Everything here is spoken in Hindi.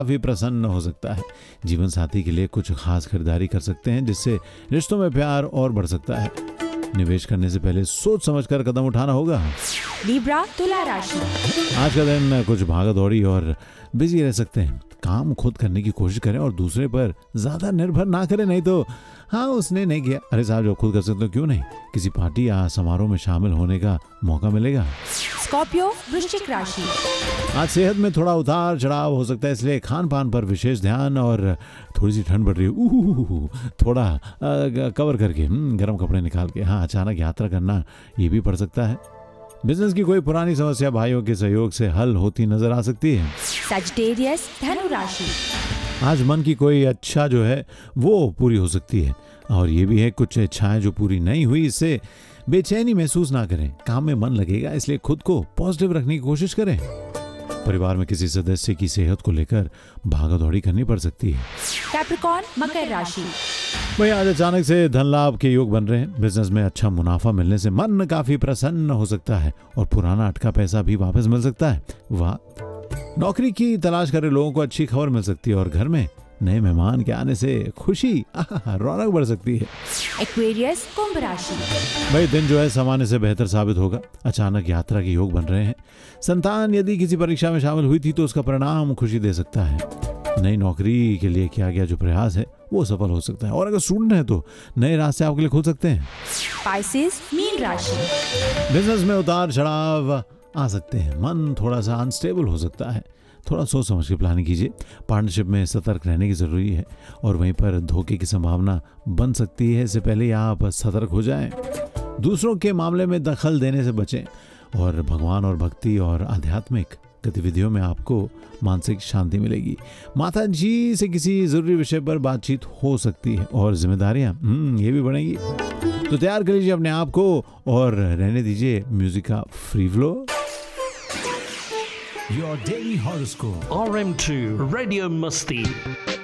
काफी प्रसन्न हो सकता है। जीवन साथी के लिए कुछ खास खरीदारी कर सकते हैं जिससे रिश्तों में प्यार और बढ़ सकता है। निवेश करने से पहले सोच समझकर कदम उठाना होगा। लिब्रा तुला राशि। आज का दिन कुछ भागा दौड़ी और बिजी रह सकते हैं। काम खुद करने की कोशिश करें और दूसरे पर ज्यादा निर्भर ना करें, नहीं तो हाँ उसने नहीं किया, अरे साहब जो खुद कर सकते हो क्यों नहीं। किसी पार्टी या समारोह में शामिल होने का मौका मिलेगा। स्कॉर्पियो वृश्चिक राशि। आज सेहत में थोड़ा उतार चढ़ाव हो सकता है, इसलिए खान पान पर विशेष ध्यान। और थोड़ी सी ठंड बढ़ रही है, थोड़ा कवर करके गर्म कपड़े निकाल के हाँ अचानक यात्रा करना ये भी पड़ सकता है। बिजनेस की कोई पुरानी समस्या भाइयों के सहयोग से हल होती नजर आ सकती है। सजिटेरियस धनु राशि। आज मन की कोई अच्छा जो है वो पूरी हो सकती है, और ये भी है कुछ इच्छाएं जो पूरी नहीं हुई इससे बेचैनी महसूस ना करें। काम में मन लगेगा, इसलिए खुद को पॉजिटिव रखने की कोशिश करें। परिवार में किसी सदस्य की सेहत को लेकर भागा दौड़ी करनी पड़ सकती है। कैप्रिकॉर्न मकर राशि। वही आज अचानक से धन लाभ के योग बन रहे हैं। बिजनेस में अच्छा मुनाफा मिलने से मन काफी प्रसन्न हो सकता है और पुराना अटका पैसा भी वापस मिल सकता है। वाह। नौकरी की तलाश कर रहे लोगों को अच्छी खबर मिल सकती है और घर में नए मेहमान के आने से खुशी रौनक बढ़ सकती है। एक्वेरियस कुंभ राशि। भाई दिन जो है सामान्य से बेहतर साबित होगा। अचानक यात्रा के योग बन रहे हैं। संतान यदि किसी परीक्षा में शामिल हुई थी तो उसका परिणाम खुशी दे सकता है। नई नौकरी के लिए किया गया जो प्रयास है वो सफल हो सकता है, और अगर स्टूडेंट है तो नए रास्ते आपके लिए खुल सकते हैं। पाइसेस मीन राशि। बिजनेस में उतार चढ़ाव आ सकते हैं, मन थोड़ा सा अनस्टेबल हो सकता है। थोड़ा सोच समझ के प्लानिंग कीजिए। पार्टनरशिप में सतर्क रहने की जरूरी है और वहीं पर धोखे की संभावना बन सकती है, इससे पहले आप सतर्क हो जाएं। दूसरों के मामले में दखल देने से बचें और भगवान और भक्ति और आध्यात्मिक गतिविधियों में आपको मानसिक शांति मिलेगी। माता जी से किसी जरूरी विषय पर बातचीत हो सकती है और जिम्मेदारियां ये भी बढ़ेंगी। तो तैयार कर लीजिए अपने आप को और रहने दीजिए म्यूजिक का free flow. Your daily horoscope. RM2 Radio Musti.